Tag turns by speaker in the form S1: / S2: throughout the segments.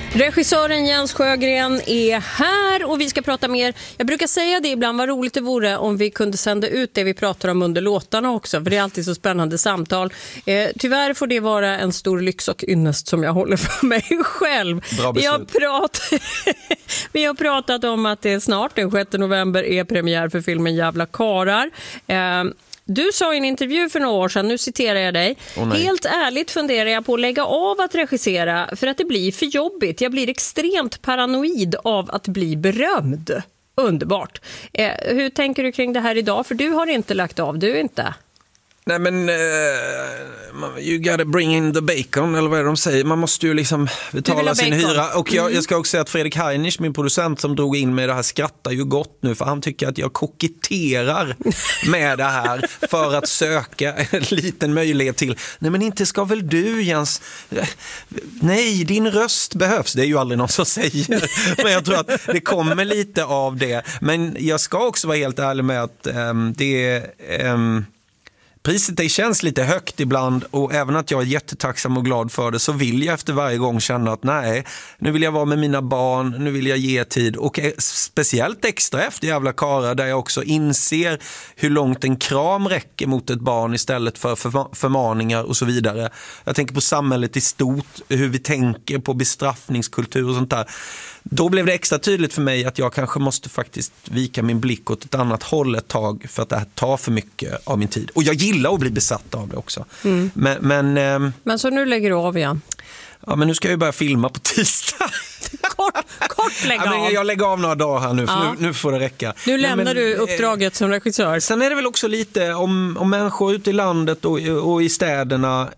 S1: Regissören Jens Sjögren är här och vi ska prata mer. Jag brukar säga det ibland, vad roligt det vore om vi kunde sända ut det vi pratar om under låtarna också, för det är alltid så spännande samtal. Tyvärr får det vara en stor lyx och ynnest som jag håller för mig själv. Vi har pratat om att det är snart, den 6 november, är premiär för filmen Jävla karar. Du sa i en intervju för några år sedan, nu citerar jag dig: helt ärligt funderar jag på att lägga av att regissera för att det blir för jobbigt. Jag blir extremt paranoid av att bli berömd. Underbart. Hur tänker du kring det här idag? För du har inte lagt av, du inte.
S2: Nej men, you gotta bring in the bacon, eller vad är det de säger? Man måste ju liksom betala sin hyra. Och jag ska också säga att Fredrik Heinrich, min producent som drog in med det här, skrattar ju gott nu, för han tycker att jag koketterar med det här för att söka en liten möjlighet till. Nej men inte ska väl du, Jens? Nej, din röst behövs. Det är ju aldrig någon som säger. Men jag tror att det kommer lite av det. Men jag ska också vara helt ärlig med att det priset det känns lite högt ibland, och även att jag är jättetacksam och glad för det, så vill jag efter varje gång känna att nej, nu vill jag vara med mina barn, nu vill jag ge tid, och speciellt extra efter Jävla karar, där jag också inser hur långt en kram räcker mot ett barn istället för förmaningar och så vidare. Jag tänker på samhället i stort, hur vi tänker på bestraffningskultur och sånt där. Då blev det extra tydligt för mig att jag kanske måste faktiskt vika min blick åt ett annat håll ett tag, för att det här tar för mycket av min tid. Och jag gillar att bli besatt av det också. Men
S1: så nu lägger du av igen?
S2: Ja, men nu ska jag ju börja filma på tisdag.
S1: Kort lägga av.
S2: Jag lägger av några dagar här nu, för nu får det räcka.
S1: Nu lämnar du uppdraget som regissör.
S2: Sen är det väl också lite om människor ute i landet och i städerna.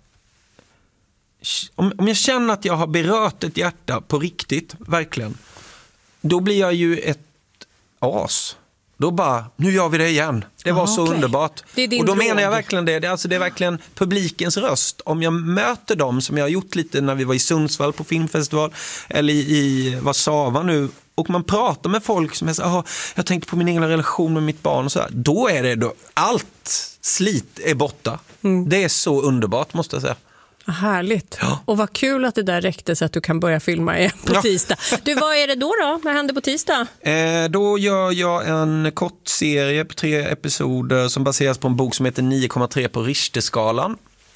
S2: Om jag känner att jag har berört ett hjärta på riktigt, verkligen, då blir jag ju ett as. Då bara, nu gör vi det igen. Det var så underbart. Och då menar jag verkligen det. Det är verkligen publikens röst. Om jag möter dem, som jag har gjort lite när vi var i Sundsvall på filmfestival, eller i Warszawa nu, och man pratar med folk som är så, jag tänker på min egen relation med mitt barn och så här, då är det då, allt slit är borta. Det är så underbart, måste jag säga.
S1: Härligt. Ja. Och vad kul att det där räckte så att du kan börja filma igen på tisdag. Du, vad är det då? Vad händer på tisdag?
S2: Då gör jag en kort serie på 3 episoder som baseras på en bok som heter 9,3 på Richterskalan.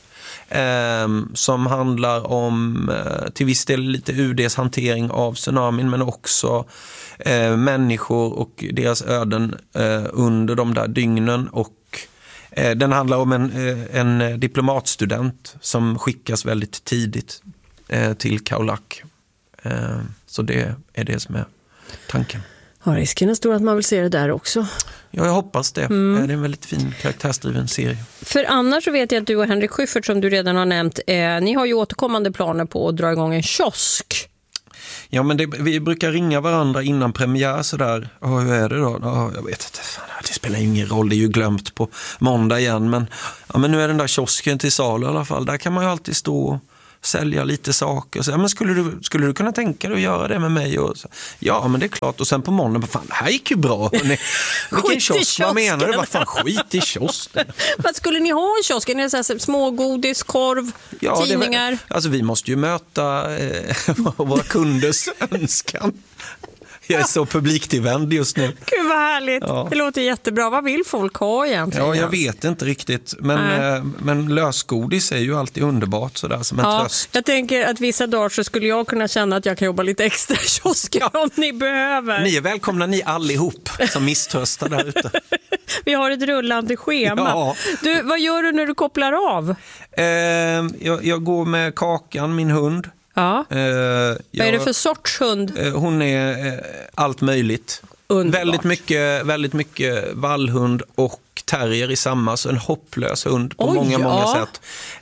S2: Som handlar om till viss del lite UDs hantering av tsunamin, men också människor och deras öden under de där dygnen. Och den handlar om en diplomatstudent som skickas väldigt tidigt till Kaolack. Så det är det som är tanken.
S1: Har risken är stor att man vill se det där också?
S2: Ja, jag hoppas det. Det är en väldigt fin karaktärsdriven serie.
S1: För annars så vet jag att du och Henrik Schyffert, som du redan har nämnt, ni har ju återkommande planer på att dra igång en kiosk.
S2: Ja, men vi brukar ringa varandra innan premiär sådär. Hur är det då? Jag vet inte, det spelar ingen roll, det är ju glömt på måndag igen. Men nu är den där kiosken till salu i alla fall. Där kan man ju alltid stå och sälja lite saker. Så, men skulle du kunna tänka dig att göra det med mig? Och så, ja, men det är klart. Och sen på måndag, fan, det här gick ju bra. Vilken kiosk, vad menar du? Vad fan, skit i kiosken.
S1: Vad skulle ni ha i kiosken? Är det så här, smågodis, korv, tidningar?
S2: Alltså vi måste ju möta våra kunders önskan. Jag är så publiktillvänd just nu.
S1: Gud vad härligt. Ja. Det låter jättebra. Vad vill folk ha egentligen?
S2: Ja, jag vet inte riktigt. Men lösgodis är ju alltid underbart sådär, som en tröst.
S1: Jag tänker att vissa dagar så skulle jag kunna känna att jag kan jobba lite extra i kiosken om ni behöver.
S2: Ni är välkomna, ni allihop som misströstar där ute.
S1: Vi har ett rullande schema. Ja. Du, vad gör du när du kopplar av?
S2: Jag går med Kakan, min hund.
S1: Ja. Vad är det för sorts hund?
S2: Hon är allt möjligt.
S1: Underbart.
S2: Väldigt mycket vallhund och terrier i samma, så en hopplös hund på många sätt.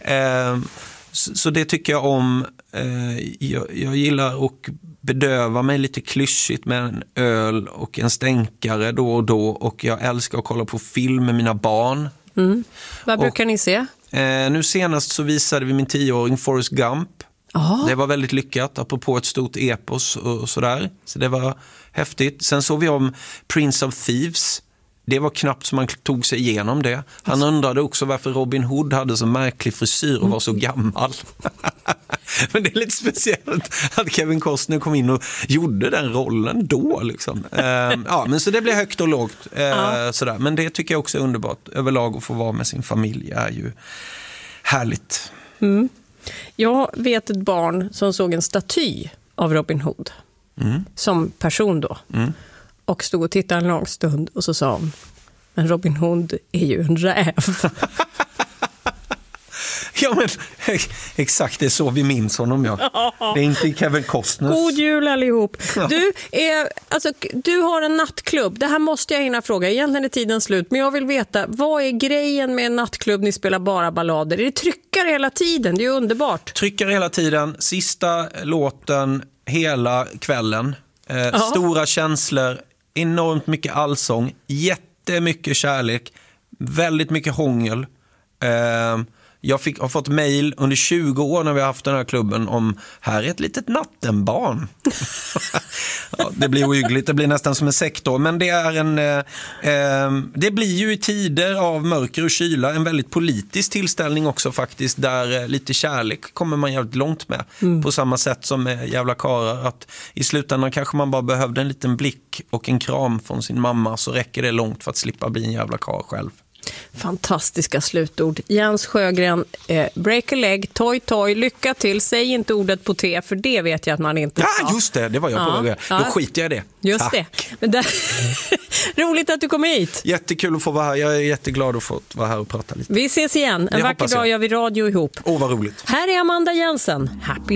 S2: Så det tycker jag om. Jag gillar att bedöva mig lite klyschigt med en öl och en stänkare då och då, och jag älskar att kolla på film med mina barn.
S1: Vad brukar ni se?
S2: Nu senast så visade vi min 10-åring Forrest Gump.
S1: Aha.
S2: Det var väldigt lyckat, apropå ett stort epos och sådär. Så det var häftigt. Sen såg vi om Prince of Thieves det var knappt som man tog sig igenom det. Han undrade också varför Robin Hood hade så märklig frisyr och var så gammal. Men det är lite speciellt att Kevin Costner kom in och gjorde den rollen då. Liksom. Ja, men så det blir högt och lågt. Sådär. Men det tycker jag också är underbart. Överlag att få vara med sin familj är ju härligt.
S1: Mm. Jag vet ett barn som såg en staty av Robin Hood. Som person då. Och stod och tittade en lång stund och så sa hon, men Robin Hood är ju en räv.
S2: Ja, men exakt, det är så vi minns honom, ja. Det är inte Kevin Costner.
S1: God jul allihop. Du har en nattklubb. Det här måste jag hinna fråga. Egentligen är tiden slut, men jag vill veta, vad är grejen med en nattklubb? Ni spelar bara ballader. Är det tryckare hela tiden? Det är ju underbart.
S2: Tryckare hela tiden. Sista låten hela kvällen. Stora känslor, enormt mycket allsång, jättemycket kärlek, väldigt mycket hångel. Jag har fått mejl under 20 år när vi har haft den här klubben om här är ett litet nattenbarn. Ja, det blir ohyggligt, det blir nästan som en sektor. Men det är det blir ju i tider av mörker och kyla en väldigt politisk tillställning också faktiskt. Där lite kärlek kommer man jävligt långt med. På samma sätt som med Jävla karar. Att i slutändan kanske man bara behövde en liten blick och en kram från sin mamma, så räcker det långt för att slippa bli en jävla kar själv.
S1: Fantastiska slutord. Jens Sjögren, break a leg, toy, lycka till. Säg inte ordet på T, för det vet jag att man inte ska.
S2: Ja, just det var jag på väg. Då skiter jag i det.
S1: Just
S2: Tack.
S1: det. Men roligt att du kom hit.
S2: Jättekul att få vara här. Jag är jätteglad att få vara här och prata lite.
S1: Vi ses igen. En vacker dag gör vi radio ihop.
S2: Vad roligt.
S1: Här är Amanda Jensen. Happy